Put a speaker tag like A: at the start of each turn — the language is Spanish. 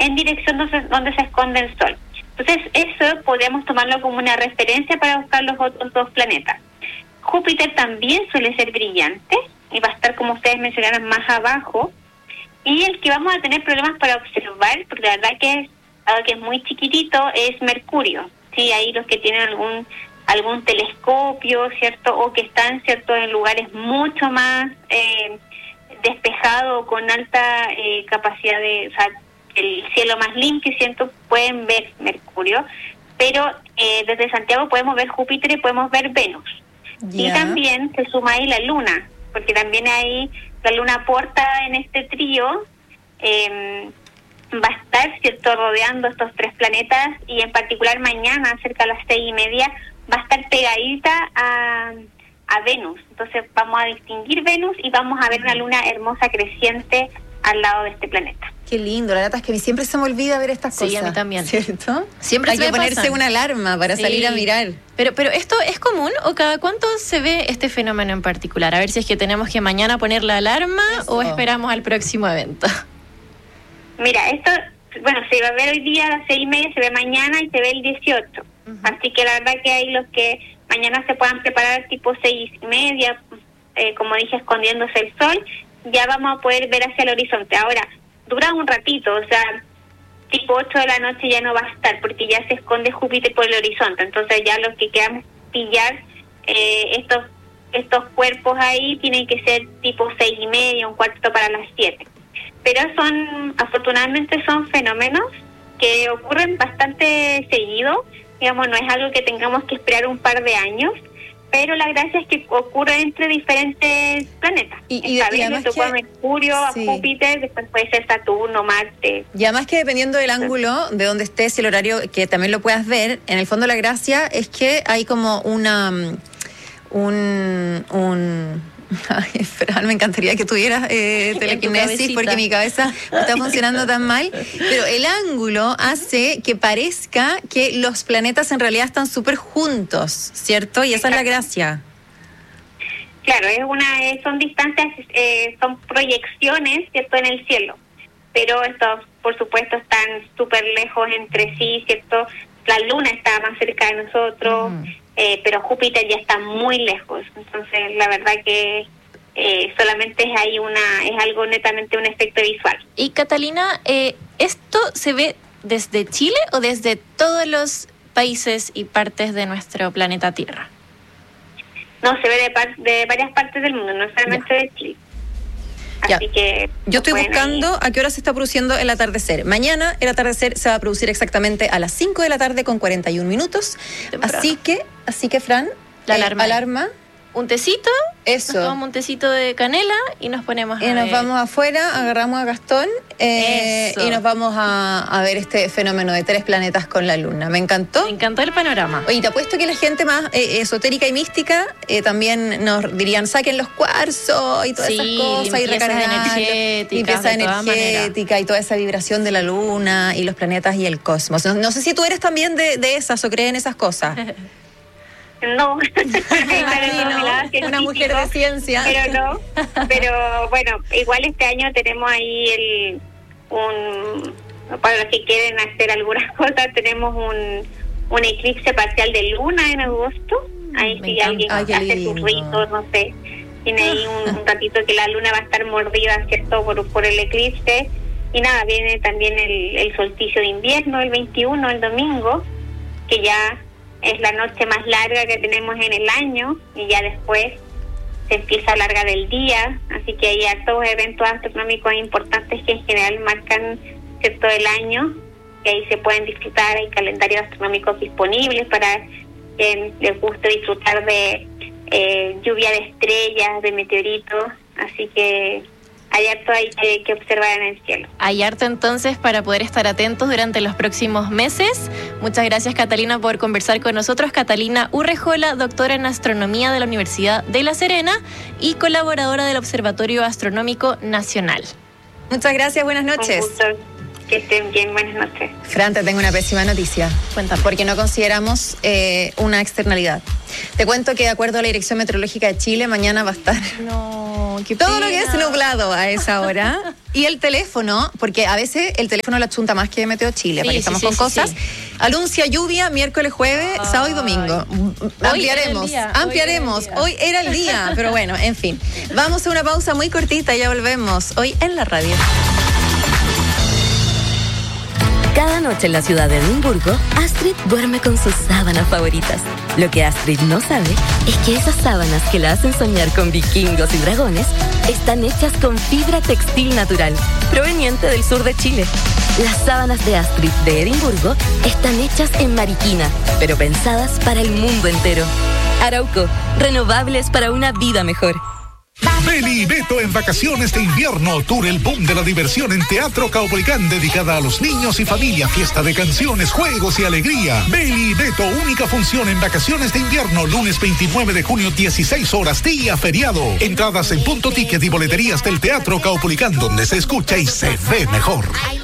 A: en dirección donde se esconde el Sol. Entonces eso podríamos tomarlo como una referencia para buscar los otros dos planetas. Júpiter también suele ser brillante y va a estar, como ustedes mencionaron, más abajo. Y el que vamos a tener problemas para observar, porque la verdad que es algo que es muy chiquitito, es Mercurio. Sí, ahí los que tienen algún telescopio, ¿cierto? O que están, ¿cierto?, en lugares mucho más despejados, con alta capacidad de, o sea, el cielo más limpio, ¿cierto?, pueden ver Mercurio. Pero desde Santiago podemos ver Júpiter y podemos ver Venus. Y también se suma ahí la Luna, porque también ahí la Luna aporta en este trío. Va a estar, ¿cierto?, rodeando estos tres planetas, y en particular mañana, cerca de las 6:30, va a estar pegadita a Venus. Entonces vamos a distinguir Venus y vamos a ver una luna hermosa creciente al lado de este planeta.
B: Qué lindo, la verdad es que a mí siempre se me olvida ver estas cosas.
C: Sí, a mí también.
B: ¿Cierto?
C: Siempre
B: hay que ponerse una alarma para salir a mirar.
C: Pero ¿esto es común o cada cuánto se ve este fenómeno en particular? A ver si es que tenemos que mañana poner la alarma o esperamos al próximo evento.
A: Mira, esto, bueno, se va a ver hoy día a las 6:30, se ve mañana y se ve el 18. Así que la verdad que hay los que mañana se puedan preparar tipo 6:30, como dije, escondiéndose el sol, ya vamos a poder ver hacia el horizonte. Ahora, dura un ratito, o sea, tipo 8 de la noche ya no va a estar, porque ya se esconde Júpiter por el horizonte. Entonces ya los que queramos pillar estos cuerpos ahí tienen que ser tipo 6:30, un cuarto para las 7. Pero afortunadamente son fenómenos que ocurren bastante seguido. Digamos, no es algo que tengamos que esperar un par de años, pero la gracia es que ocurre entre diferentes planetas.
B: Y
A: además le tocó a Mercurio, a Júpiter, después puede ser Saturno, Marte.
B: Y además que dependiendo del ángulo de donde estés, el horario, que también lo puedas ver, en el fondo la gracia es que hay como Ay, Fran, me encantaría que tuvieras telequinesis, porque mi cabeza no está funcionando tan mal, pero el ángulo hace que parezca que los planetas en realidad están súper juntos, ¿cierto? Y esa es la gracia.
A: Claro, son distancias, son proyecciones, ¿cierto?, en el cielo, pero estos, por supuesto, están súper lejos entre sí, ¿cierto? La Luna está más cerca de nosotros, pero Júpiter ya está muy lejos. Entonces, la verdad que solamente es algo netamente un efecto visual.
C: Y Catalina, ¿esto se ve desde Chile o desde todos los países y partes de nuestro planeta Tierra?
A: No, se ve de varias partes del mundo, no solamente de Chile. Así que
B: yo estoy buscando a qué hora se está produciendo el atardecer. Mañana el atardecer se va a producir exactamente a las 5 de la tarde con 41 minutos. Así que Fran,
C: la alarma.
B: Un tecito,
C: eso. Nos tomamos un tecito de canela y nos ponemos a ver.
B: Nos vamos afuera, agarramos a Gastón y nos vamos a ver este fenómeno de tres planetas con la luna. Me encantó.
C: Me encantó el panorama.
B: Oye, te apuesto que la gente más esotérica y mística también nos dirían, saquen los cuarzos y todas esas cosas. Y limpieza energética y toda esa vibración de la luna y los planetas y el cosmos. No sé si tú eres también de esas o crees en esas cosas.
A: No,
B: una mujer de ciencia.
A: Pero bueno, igual este año tenemos ahí para los que quieren hacer algunas cosas, tenemos un eclipse parcial de luna en agosto. Ahí si alguien hace sus ritos, no sé, tiene ahí un ratito que la luna va a estar mordida, ¿cierto?, por el eclipse. Y nada, viene también el solsticio de invierno, el 21, el domingo, que ya es la noche más larga que tenemos en el año, y ya después se empieza a alargar el día. Así que hay hartos eventos astronómicos importantes que en general marcan, ¿cierto?, el año, que ahí se pueden disfrutar. Hay calendarios astronómicos disponibles para quien les guste disfrutar de lluvia de estrellas, de meteoritos. Así que hay harto que observar en el cielo.
C: Hay harto entonces para poder estar atentos durante los próximos meses. Muchas gracias, Catalina, por conversar con nosotros. Catalina Urrejola, doctora en astronomía de la Universidad de La Serena y colaboradora del Observatorio Astronómico Nacional.
B: Muchas gracias, buenas noches.
A: Un gusto. Que estén bien, buenas noches.
B: Fran, te tengo una pésima noticia.
C: Cuéntame.
B: Porque no consideramos una externalidad. Te cuento que de acuerdo a la Dirección Meteorológica de Chile, mañana va a estar
C: todo
B: lo que es nublado a esa hora. Y el teléfono, porque a veces el teléfono la chunta más que Meteo Chile, porque estamos con cosas. Sí. Anuncia lluvia miércoles, jueves, sábado y domingo. Ampliaremos. Hoy era el día, pero bueno, en fin. Vamos a una pausa muy cortita y ya volvemos. Hoy en la radio.
D: Cada noche en la ciudad de Edimburgo, Astrid duerme con sus sábanas favoritas. Lo que Astrid no sabe es que esas sábanas que la hacen soñar con vikingos y dragones están hechas con fibra textil natural, proveniente del sur de Chile. Las sábanas de Astrid de Edimburgo están hechas en Mariquina, pero pensadas para el mundo entero. Arauco, renovables para una vida mejor.
E: Beli y Beto en vacaciones de invierno, tour el boom de la diversión en Teatro Caupolicán, dedicada a los niños y familia, fiesta de canciones, juegos y alegría. Beli y Beto, única función en vacaciones de invierno, lunes 29 de junio, 16 horas, día feriado. Entradas en Punto Ticket y boleterías del Teatro Caupolicán, donde se escucha y se ve mejor.